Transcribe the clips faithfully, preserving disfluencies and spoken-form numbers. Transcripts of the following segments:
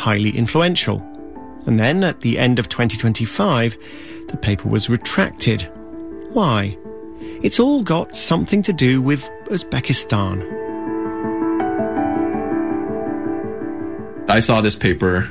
highly influential. And then, at the end of twenty twenty-five, the paper was retracted. Why? It's all got something to do with Uzbekistan. I saw this paper,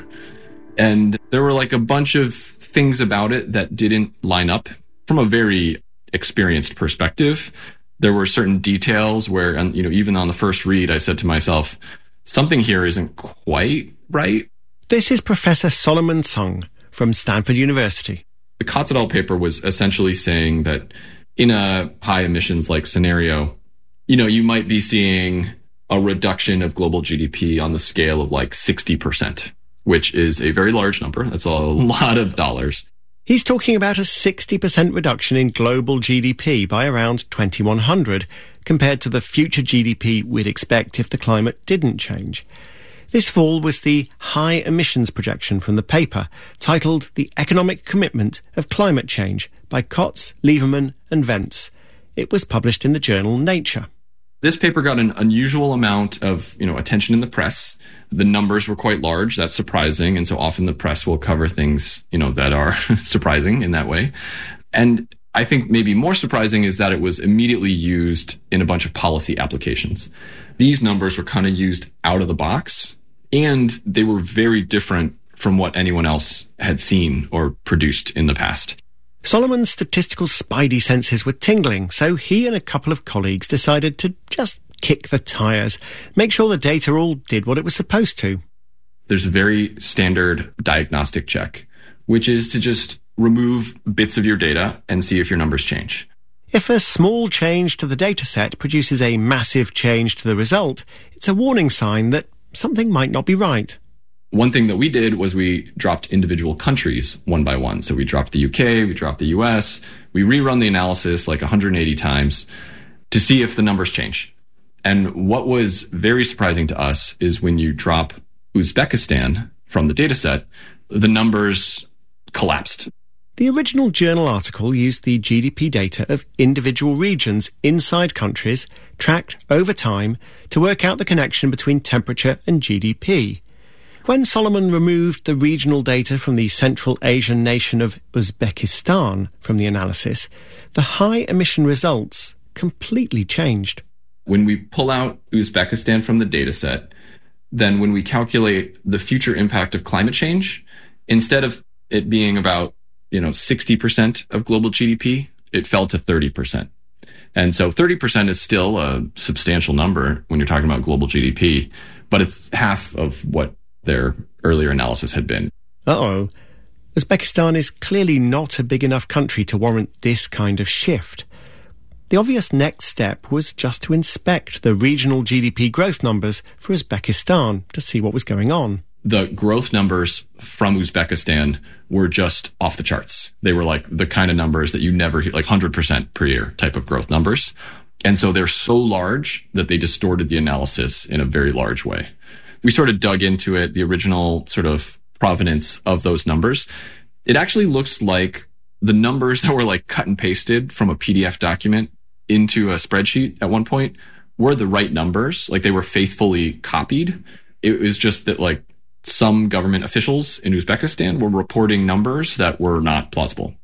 and there were like a bunch of things about it that didn't line up. From a very experienced perspective, there were certain details where, you know, even on the first read, I said to myself, something here isn't quite right. This is Professor Solomon Sung from Stanford University. The Katz et al. Paper was essentially saying that in a high emissions like scenario, you know, you might be seeing a reduction of global G D P on the scale of like sixty percent, which is a very large number. That's a lot of dollars. He's talking about a sixty percent reduction in global G D P by around twenty-one hundred, compared to the future G D P we'd expect if the climate didn't change. This fall was the high emissions projection from the paper, titled The Economic Commitment of Climate Change by Kotz, Lieberman and Vence. It was published in the journal Nature. This paper got an unusual amount of, you know, attention in the press. The numbers were quite large. That's surprising. And so often the press will cover things, you know, that are surprising in that way. And I think maybe more surprising is that it was immediately used in a bunch of policy applications. These numbers were kind of used out of the box, and they were very different from what anyone else had seen or produced in the past. Solomon's statistical spidey senses were tingling, so he and a couple of colleagues decided to just kick the tires, make sure the data all did what it was supposed to. There's a very standard diagnostic check, which is to just remove bits of your data and see if your numbers change. If a small change to the dataset produces a massive change to the result, it's a warning sign that something might not be right. One thing that we did was we dropped individual countries one by one. So we dropped the U K, we dropped the U S, we rerun the analysis like one hundred eighty times to see if the numbers change. And what was very surprising to us is when you drop Uzbekistan from the dataset, the numbers collapsed. The original journal article used the G D P data of individual regions inside countries, tracked over time, to work out the connection between temperature and G D P. When Solomon removed the regional data from the Central Asian nation of Uzbekistan from the analysis, the high emission results completely changed. When we pull out Uzbekistan from the dataset, then when we calculate the future impact of climate change, instead of it being about, you know, sixty percent of global G D P, it fell to thirty percent. And so thirty percent is still a substantial number when you're talking about global G D P, but it's half of what their earlier analysis had been. Uh-oh. Uzbekistan is clearly not a big enough country to warrant this kind of shift. The obvious next step was just to inspect the regional G D P growth numbers for Uzbekistan to see what was going on. The growth numbers from Uzbekistan were just off the charts. They were like the kind of numbers that you never hear, like one hundred percent per year type of growth numbers. And so they're so large that they distorted the analysis in a very large way. We sort of dug into it, the original sort of provenance of those numbers. It actually looks like the numbers that were like cut and pasted from a P D F document into a spreadsheet at one point were the right numbers. Like they were faithfully copied. It was just that like some government officials in Uzbekistan were reporting numbers that were not plausible.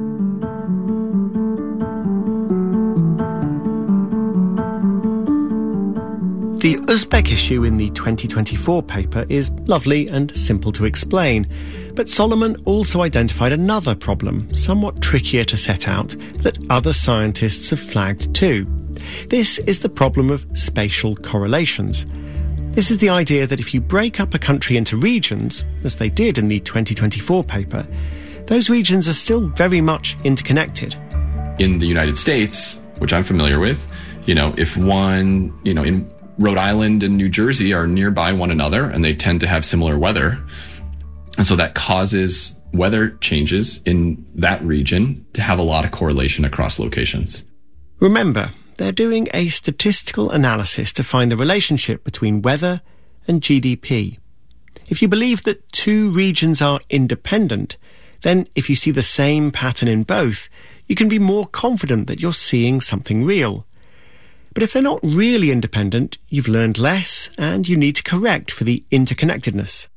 The Uzbek issue in the twenty twenty-four paper is lovely and simple to explain, but Solomon also identified another problem, somewhat trickier to set out, that other scientists have flagged too. This is the problem of spatial correlations. This is the idea that if you break up a country into regions, as they did in the twenty twenty-four paper, those regions are still very much interconnected. In the United States, which I'm familiar with, you know, if one, you know, in Rhode Island and New Jersey are nearby one another and they tend to have similar weather. And so that causes weather changes in that region to have a lot of correlation across locations. Remember, they're doing a statistical analysis to find the relationship between weather and G D P. If you believe that two regions are independent, then if you see the same pattern in both, you can be more confident that you're seeing something real. But if they're not really independent, you've learned less and you need to correct for the interconnectedness.